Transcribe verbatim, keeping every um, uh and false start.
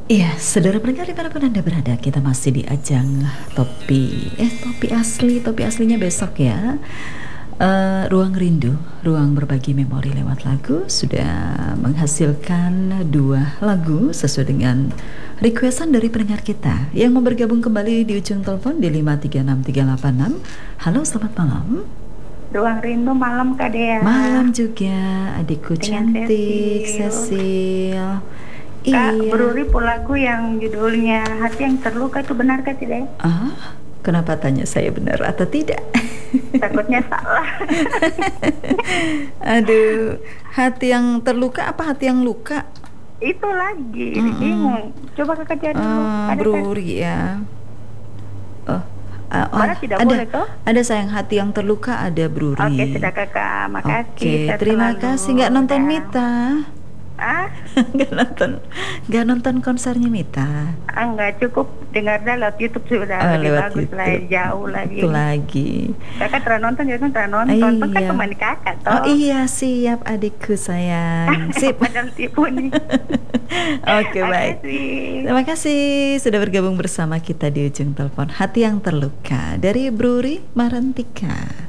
Iya, saudara pendengar dimanapun Anda berada, kita masih di ajang topi, eh topi asli, topi aslinya besok ya. Eh, Ruang Rindu, ruang berbagi memori lewat lagu sudah menghasilkan dua lagu sesuai dengan requestan dari pendengar kita yang mau bergabung kembali di ujung telepon di lima tiga enam tiga delapan enam. Halo, selamat malam. Ruang Rindu malam Kak Dea. Malam juga adikku Dengan cantik Cecil. Cecil. Kak, Iya. beruri lagu yang judulnya Hati yang Terluka itu benar Kak tidak? Ah, kenapa tanya saya benar atau tidak? Takutnya salah. Aduh, hati yang terluka apa hati yang luka? Itu lagi, Mm-mm. bingung. Coba Kakak cari dulu. Ah, Ada kan? Bruri ya. Oh, ah, oh, Mana tidak ada, boleh toh? ada sayang hati yang terluka ada Bruri. Oke, sudah Kakak. Makasih. Oke, Sehat terima selalu. kasih. Nggak nonton Dah. Mita? Ah, Nggak nonton, nggak nonton konsernya Mita? ah, enggak cukup dengar dah lewat YouTube sudah Oh, lebih lewat bagus lah, YouTube. jauh lagi. Itu lagi. Kakak terus nonton, jangan terus nonton. Kan Iya. teman kakak toh. Oh iya, siap adikku sayang. Sip. Padahal tipu nih. Oke, baik. Makasih. Terima kasih sudah bergabung bersama kita di ujung telepon. Hati yang terluka dari Bruri Marantika.